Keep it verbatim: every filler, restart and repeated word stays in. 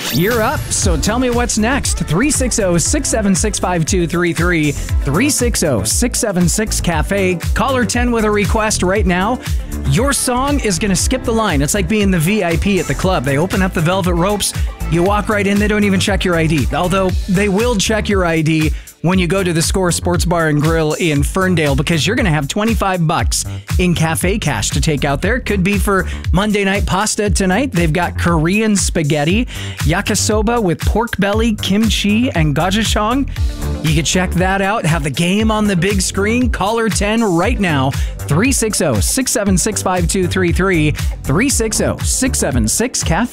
You're up, so tell me what's next. three six zero, six seven six, five two three three, three six zero, six seven six, cafe. Caller ten with a request right now. Your song is going to skip the line. It's like being the V I P at the club. They open up the velvet ropes. You walk right in. They don't even check your I D. Although they will check your I D when you go to the Score Sports Bar and Grill in Ferndale, because you're going to have twenty-five bucks in cafe cash to take out there. Could be for Monday night pasta tonight. They've got Korean spaghetti, yakisoba with pork belly, kimchi, and gochujang. You can check that out. Have the game on the big screen. Caller ten right now. three six zero, six seven six, five two three three, three six zero, six seven six, cafe.